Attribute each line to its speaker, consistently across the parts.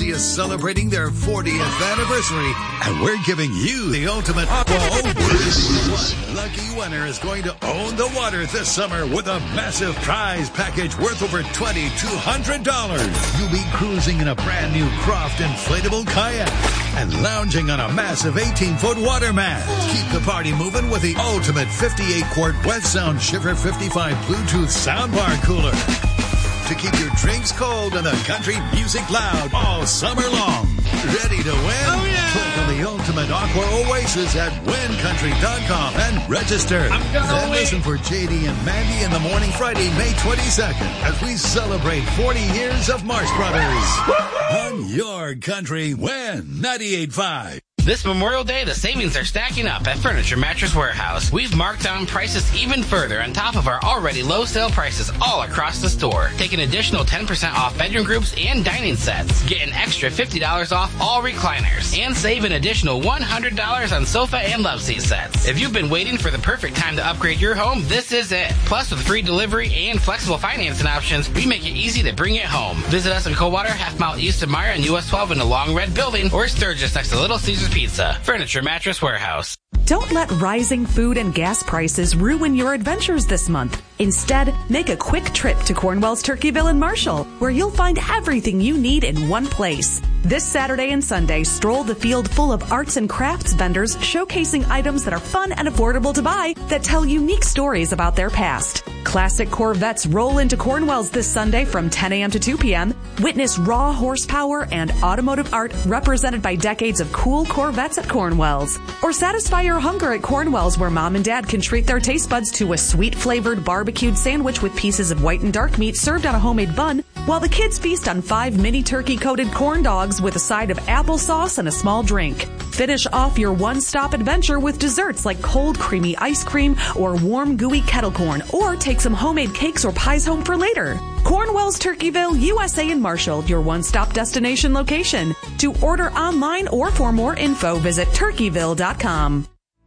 Speaker 1: Aqua is celebrating their 40th anniversary, and we're giving you the ultimate Aqua Oasis. One lucky winner is going to own the water this summer with a massive prize package worth over $2,200. You'll be cruising in a brand new Croft inflatable kayak and lounging on a massive 18-foot water mat. Keep the party moving with the ultimate 58-quart Wet Sound Shiver 55 Bluetooth soundbar cooler to keep your drinks cold and the country music loud all summer long. Ready to win? Oh, yeah! Click on the Ultimate Aqua Oasis at wincountry.com and register. Then listen for JD and Mandy in the morning Friday, May 22nd, as we celebrate 40 years of Marsh Brothers on your country Win 98.5.
Speaker 2: This Memorial Day, the savings are stacking up at Furniture Mattress Warehouse. We've marked down prices even further on top of our already low sale prices all across the store. Take an additional 10% off bedroom groups and dining sets. Get an extra $50 off all recliners. And save an additional $100 on sofa and love seat sets. If you've been waiting for the perfect time to upgrade your home, this is it. Plus, with free delivery and flexible financing options, we make it easy to bring it home. Visit us in Coldwater, half mile east of Meyer and US 12 in the Long Red Building, or Sturgis next to Little Caesars Pizza. Furniture Mattress Warehouse.
Speaker 3: Don't let rising food and gas prices ruin your adventures this month. Instead, make a quick trip to Cornwell's Turkeyville in Marshall, where you'll find everything you need in one place. This Saturday and Sunday, stroll the field full of arts and crafts vendors showcasing items that are fun and affordable to buy that tell unique stories about their past. Classic Corvettes roll into Cornwell's this Sunday from 10 a.m. to 2 p.m. Witness raw horsepower and automotive art represented by decades of cool Corvettes at Cornwell's. Or satisfy your hunger at Cornwell's, where Mom and Dad can treat their taste buds to a sweet-flavored barbecued sandwich with pieces of white and dark meat served on a homemade bun, while the kids feast on 5 mini turkey-coated corn dogs with a side of applesauce and a small drink. Finish off your one-stop adventure with desserts like cold, creamy ice cream or warm, gooey kettle corn, or take some homemade cakes or pies home for later. Cornwell's Turkeyville, USA in Marshall, your one-stop destination location. To order online or for more info, visit turkeyville.com.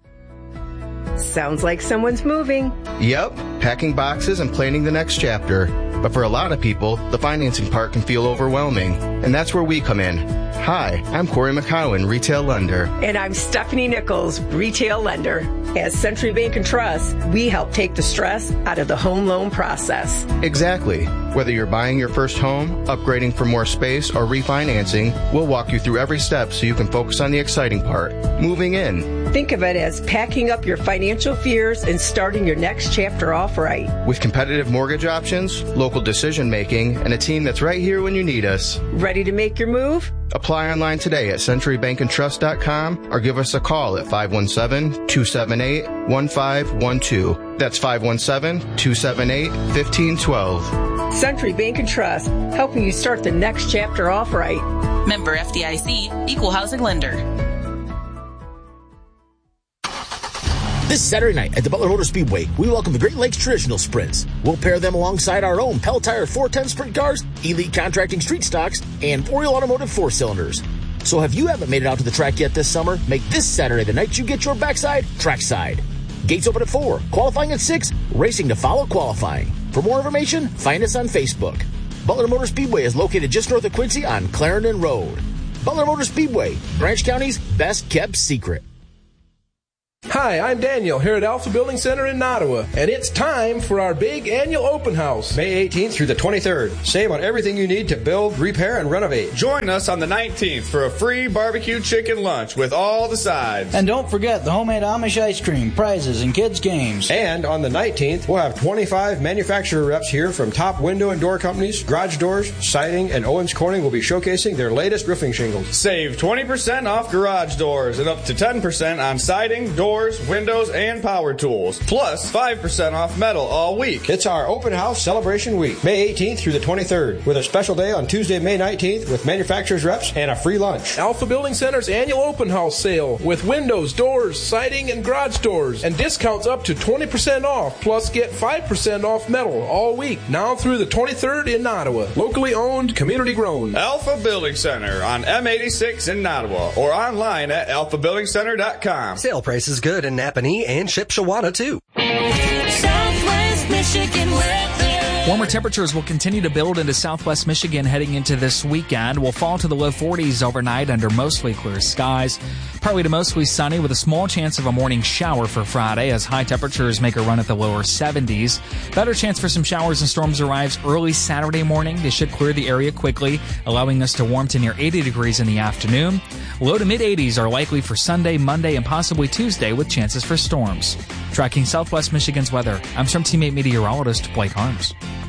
Speaker 4: Sounds like someone's moving.
Speaker 5: Yep, packing boxes and planning the next chapter. But for a lot of people, the financing part can feel overwhelming. And that's where we come in. Hi, I'm Corey McCowan, retail lender.
Speaker 4: And I'm Stephanie Nichols, retail lender. At Century Bank and Trust, we help take the stress out of the home loan process.
Speaker 5: Exactly. Whether you're buying your first home, upgrading for more space, or refinancing, we'll walk you through every step so you can focus on the exciting part, moving in.
Speaker 4: Think of it as packing up your financial fears and starting your next chapter off right.
Speaker 5: With competitive mortgage options, local decision making, and a team that's right here when you need us.
Speaker 4: Ready to make your move?
Speaker 5: Apply online today at centurybankandtrust.com or give us a call at 517-278-1512. That's 517-278-1512.
Speaker 4: Century Bank and Trust, helping you start the next chapter off right.
Speaker 6: Member FDIC, Equal Housing Lender.
Speaker 7: This Saturday night at the Butler Motor Speedway, we welcome the Great Lakes Traditional Sprints. We'll pair them alongside our own Pell Tire 410 sprint cars, Elite Contracting street stocks, and Oriole Automotive 4-cylinders. So if you haven't made it out to the track yet this summer, make this Saturday the night you get your backside trackside. Gates open at 4, qualifying at 6, racing to follow qualifying. For more information, find us on Facebook. Butler Motor Speedway is located just north of Quincy on Clarendon Road. Butler Motor Speedway, Branch County's best kept secret.
Speaker 8: Hi, I'm Daniel here at Alpha Building Center in Ottawa, and it's time for our big annual open house.
Speaker 9: May 18th through the 23rd. Save on everything you need to build, repair, and renovate.
Speaker 10: Join us on the 19th for a free barbecue chicken lunch with all the sides.
Speaker 11: And don't forget the homemade Amish ice cream, prizes, and kids' games.
Speaker 9: And on the 19th, we'll have 25 manufacturer reps here from top window and door companies, Garage Doors, Siding, and Owens Corning will be showcasing their latest roofing shingles.
Speaker 10: Save 20% off garage doors and up to 10% on siding, doors, windows, and power tools. Plus 5% off metal all week.
Speaker 9: It's our open house celebration week, May 18th through the 23rd, with a special day on Tuesday, May 19th with manufacturers reps and a free lunch.
Speaker 8: Alpha Building Center's annual open house sale with windows, doors, siding, and garage doors, and discounts up to 20% off. Plus get 5% off metal all week, now through the 23rd in Ottawa. Locally owned, community grown.
Speaker 10: Alpha Building Center on M86 in Ottawa, or online at alphabuildingcenter.com.
Speaker 12: Sale price is good in Napanee and Shipshewana too.
Speaker 13: Southwest Michigan weather.
Speaker 12: Warmer temperatures will continue to build into southwest Michigan heading into this weekend. We'll fall to the low 40s overnight under mostly clear skies. Partly to mostly sunny with a small chance of a morning shower for Friday as high temperatures make a run at the lower 70s. Better chance for some showers and storms arrives early Saturday morning. They should clear the area quickly, allowing us to warm to near 80 degrees in the afternoon. Low to mid-80s are likely for Sunday, Monday, and possibly Tuesday with chances for storms. Tracking southwest Michigan's weather, I'm from teammate meteorologist Blake Harms.